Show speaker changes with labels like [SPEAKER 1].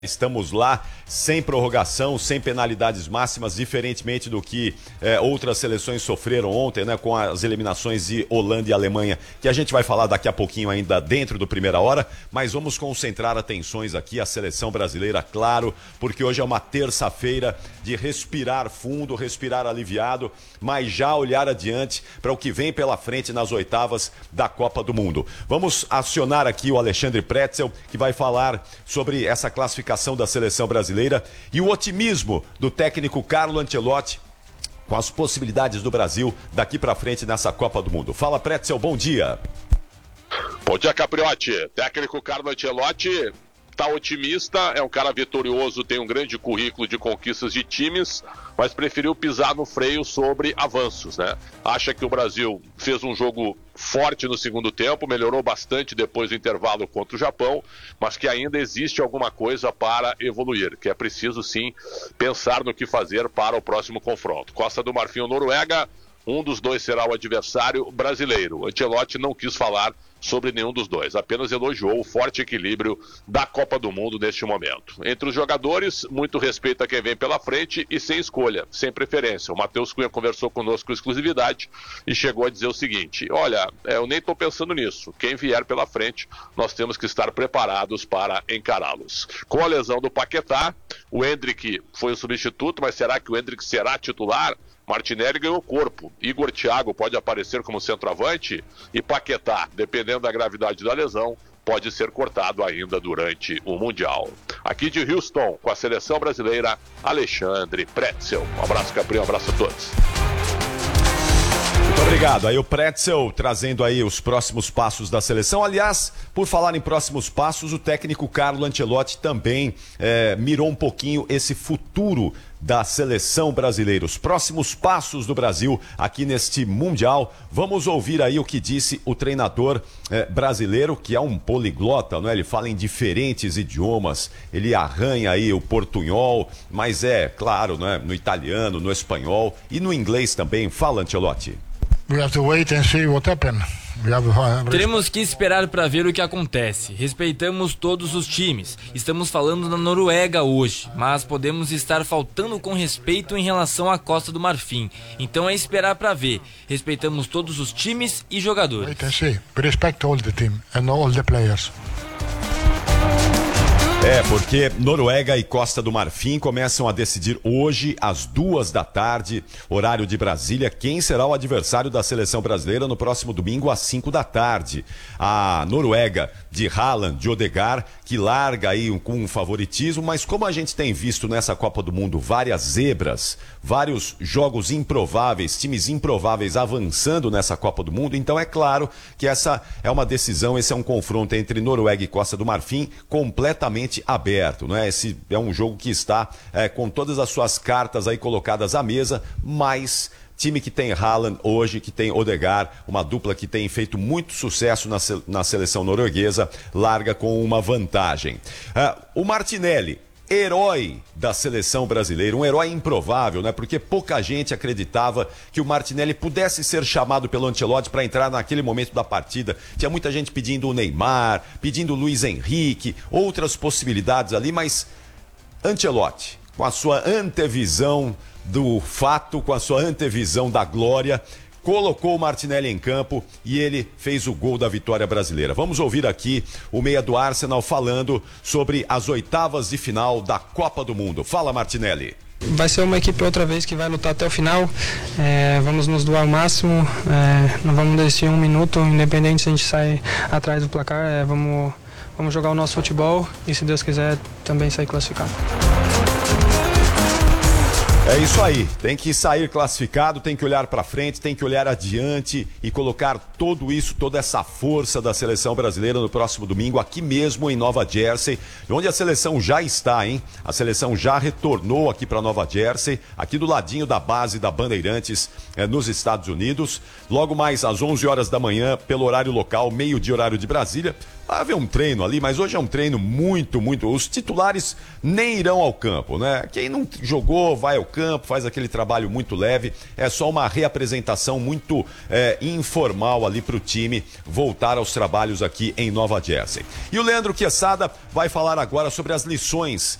[SPEAKER 1] Estamos lá sem prorrogação, sem penalidades máximas, diferentemente do que outras seleções sofreram ontem, né, com as eliminações de Holanda e Alemanha, que a gente vai falar daqui a pouquinho ainda dentro do Primeira Hora, mas vamos concentrar atenções aqui, a seleção brasileira, claro, porque hoje é uma terça-feira de respirar fundo, respirar aliviado, mas já olhar adiante para o que vem pela frente nas oitavas da Copa do Mundo. Vamos acionar aqui o Alexandre Pretzel, que vai falar sobre essa classificação da seleção brasileira e o otimismo do técnico Carlo Ancelotti com as possibilidades do Brasil daqui para frente nessa Copa do Mundo. Fala, Pretzel, bom dia.
[SPEAKER 2] Bom dia, Capriotti. Técnico Carlo Ancelotti tá otimista, é um cara vitorioso, tem um grande currículo de conquistas de times, mas preferiu pisar no freio sobre avanços, né? Acha que o Brasil fez um jogo forte no segundo tempo, melhorou bastante depois do intervalo contra o Japão, mas que ainda existe alguma coisa para evoluir, que é preciso sim pensar no que fazer para o próximo confronto. Costa do Marfim ou Noruega, um dos dois será o adversário brasileiro. Ancelotti não quis falar sobre nenhum dos dois, apenas elogiou o forte equilíbrio da Copa do Mundo neste momento. Entre os jogadores, muito respeito a quem vem pela frente e sem escolha, sem preferência. O Matheus Cunha conversou conosco com exclusividade e chegou a dizer o seguinte: olha, eu nem estou pensando nisso, quem vier pela frente, nós temos que estar preparados para encará-los. Com a lesão do Paquetá, o Endrick foi o substituto, mas será que o Endrick será titular? Martinelli ganhou corpo, Igor Thiago pode aparecer como centroavante e Paquetá, dependendo da gravidade da lesão, pode ser cortado ainda durante o Mundial. Aqui de Houston, com a seleção brasileira, Alexandre Pretzel. Um abraço, Capri, um abraço a todos.
[SPEAKER 1] Muito obrigado. Aí o Pretzel trazendo aí os próximos passos da seleção. Aliás, por falar em próximos passos, o técnico Carlo Ancelotti também mirou um pouquinho esse futuro da seleção brasileira, os próximos passos do Brasil aqui neste Mundial. Vamos ouvir aí o que disse o treinador brasileiro, que é um poliglota, não é? Ele fala em diferentes idiomas, ele arranha aí o portunhol, mas claro, não é? No italiano, no espanhol e no inglês também. Fala, Ancelotti.
[SPEAKER 3] We have to wait and see what happens.
[SPEAKER 4] Teremos que esperar para ver o que acontece. Respeitamos todos os times. Estamos falando da Noruega hoje, mas podemos estar faltando com respeito em relação à Costa do Marfim. Então é esperar para ver. Respeitamos todos os times e jogadores.
[SPEAKER 3] Wait and see. We respect all the team and all the players.
[SPEAKER 1] Porque Noruega e Costa do Marfim começam a decidir hoje, às 14h, horário de Brasília, quem será o adversário da seleção brasileira no próximo domingo, às 17h. A Noruega de Haaland, de Odegaard, que larga aí com um favoritismo, mas como a gente tem visto nessa Copa do Mundo várias zebras, vários jogos improváveis, times improváveis avançando nessa Copa do Mundo, então é claro que essa é uma decisão, esse é um confronto entre Noruega e Costa do Marfim completamente aberto, não é? Esse é um jogo que está com todas as suas cartas aí colocadas à mesa, mas time que tem Haaland hoje, que tem Odegaard, uma dupla que tem feito muito sucesso na seleção norueguesa, larga com uma vantagem. O Martinelli, herói da seleção brasileira, um herói improvável, né? Porque pouca gente acreditava que o Martinelli pudesse ser chamado pelo Ancelotti para entrar naquele momento da partida. Tinha muita gente pedindo o Neymar, pedindo o Luiz Henrique, outras possibilidades ali, mas Ancelotti, com a sua antevisão do fato, com a sua antevisão da glória, colocou o Martinelli em campo e ele fez o gol da vitória brasileira. Vamos ouvir aqui o meia do Arsenal falando sobre as oitavas de final da Copa do Mundo. Fala, Martinelli.
[SPEAKER 5] Vai ser uma equipe outra vez que vai lutar até o final. Vamos nos doar ao máximo. Não vamos desistir um minuto, independente se a gente sai atrás do placar. Vamos jogar o nosso futebol e, se Deus quiser, também sair classificado.
[SPEAKER 1] É isso aí, tem que sair classificado, tem que olhar para frente, tem que olhar adiante e colocar tudo isso, toda essa força da seleção brasileira no próximo domingo, aqui mesmo em Nova Jersey, onde a seleção já está, hein? A seleção já retornou aqui para Nova Jersey, aqui do ladinho da base da Bandeirantes, nos Estados Unidos. Logo mais às 11 horas da manhã, pelo horário local, meio-dia horário de Brasília, Vai haver um treino ali, mas hoje é um treino muito... Os titulares nem irão ao campo, né? Quem não jogou vai ao campo, faz aquele trabalho muito leve. É só uma reapresentação muito informal ali para o time voltar aos trabalhos aqui em Nova Jersey. E o Leandro Quesada vai falar agora sobre as lições